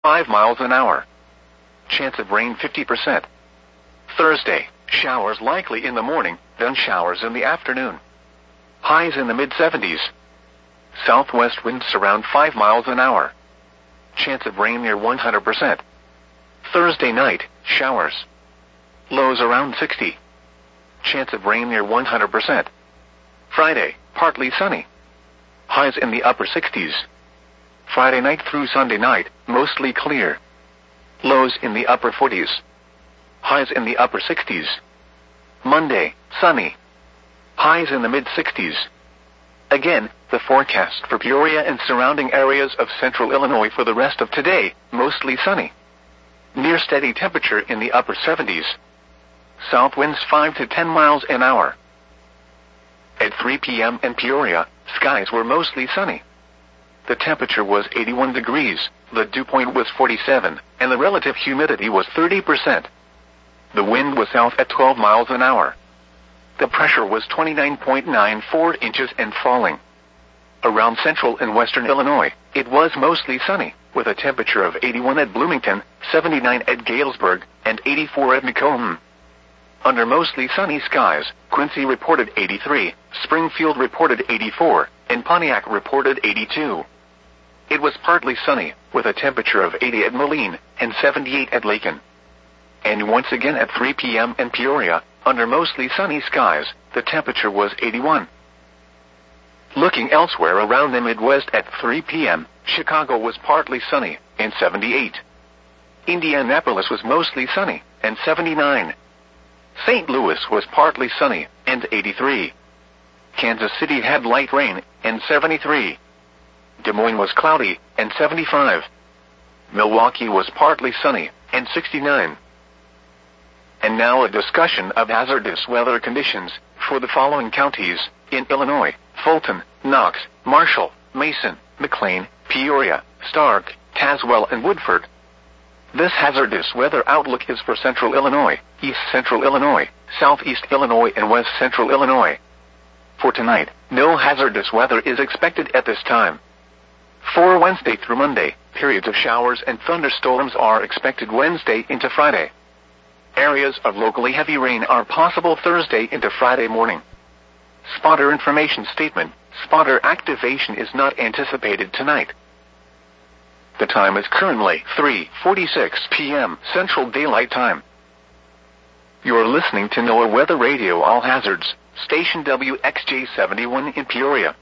5 miles an hour. Chance of rain 50%. Thursday, showers likely in the morning, then showers in the afternoon. Highs in the mid-70s. Southwest winds around 5 miles an hour. Chance of rain near 100%. Thursday night, showers. Lows around 60. Chance of rain near 100%. Friday, partly sunny. Highs in the upper 60s. Friday night through Sunday night, mostly clear. Lows in the upper 40s. Highs in the upper 60s. Monday, sunny. Highs in the mid-60s. Again, the forecast for Peoria and surrounding areas of central Illinois for the rest of today, mostly sunny. Near steady temperature in the upper 70s. South winds 5 to 10 miles an hour. At 3 p.m. in Peoria, skies were mostly sunny. The temperature was 81 degrees, the dew point was 47, and the relative humidity was 30%. The wind was south at 12 miles an hour. The pressure was 29.94 inches and falling. Around central and western Illinois, it was mostly sunny, with a temperature of 81 at Bloomington, 79 at Galesburg, and 84 at Macomb. Under mostly sunny skies, Quincy reported 83, Springfield reported 84, and Pontiac reported 82. It was partly sunny, with a temperature of 80 at Moline, and 78 at Lakin. And once again at 3 p.m. in Peoria, under mostly sunny skies, the temperature was 81. Looking elsewhere around the Midwest at 3 p.m., Chicago was partly sunny, and 78. Indianapolis was mostly sunny, and 79. St. Louis was partly sunny, and 83. Kansas City had light rain, and 73. Des Moines was cloudy, and 75. Milwaukee was partly sunny, and 69. And now a discussion of hazardous weather conditions for the following counties in Illinois: Fulton, Knox, Marshall, Mason, McLean, Peoria, Stark, Tazewell, and Woodford. This hazardous weather outlook is for central Illinois, east central Illinois, southeast Illinois, and west central Illinois. For tonight, no hazardous weather is expected at this time. For Wednesday through Monday, periods of showers and thunderstorms are expected Wednesday into Friday. Areas of locally heavy rain are possible Thursday into Friday morning. Spotter information statement: spotter activation is not anticipated tonight. The time is currently 3:46 p.m. Central Daylight Time. You're listening to NOAA Weather Radio All Hazards, station WXJ71 in Peoria.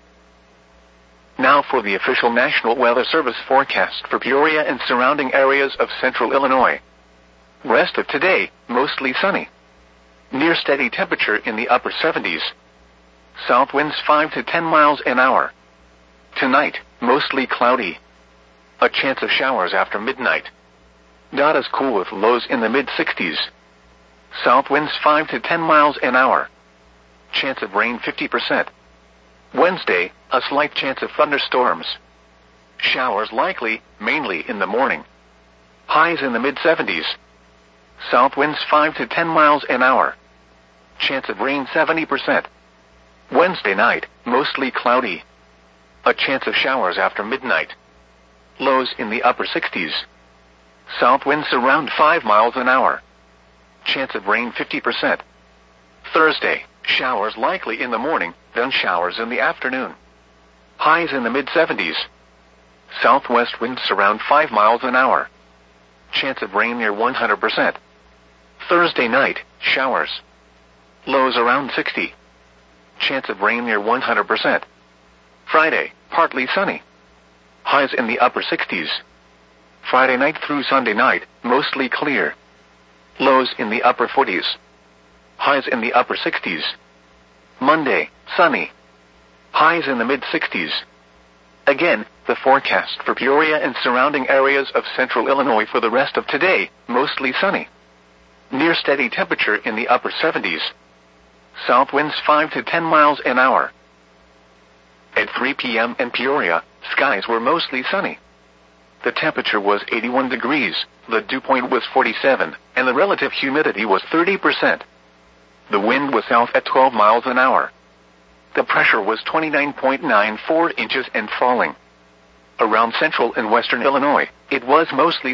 Now for the official National Weather Service forecast for Peoria and surrounding areas of central Illinois. Rest of today, mostly sunny. Near steady temperature in the upper 70s. South winds 5 to 10 miles an hour. Tonight, mostly cloudy. A chance of showers after midnight. Not as cool with lows in the mid-60s. South winds 5 to 10 miles an hour. Chance of rain 50%. Wednesday, a slight chance of thunderstorms. Showers likely, mainly in the morning. Highs in the mid-70s. South winds 5 to 10 miles an hour. Chance of rain 70%. Wednesday night, mostly cloudy. A chance of showers after midnight. Lows in the upper 60s. South winds around 5 miles an hour. Chance of rain 50%. Thursday, showers likely in the morning, then showers in the afternoon. Highs in the mid-70s. Southwest winds around 5 miles an hour. Chance of rain near 100%. Thursday night, showers. Lows around 60. Chance of rain near 100%. Friday, partly sunny. Highs in the upper 60s. Friday night through Sunday night, mostly clear. Lows in the upper 40s. Highs in the upper 60s. Monday, sunny. Highs in the mid-60s. Again, the forecast for Peoria and surrounding areas of central Illinois for the rest of today, mostly sunny. Near steady temperature in the upper 70s. South winds 5 to 10 miles an hour. At 3 p.m. in Peoria, skies were mostly sunny. The temperature was 81 degrees, the dew point was 47, and the relative humidity was 30%. The wind was south at 12 miles an hour. The pressure was 29.94 inches and falling. Around central and western Illinois, it was mostly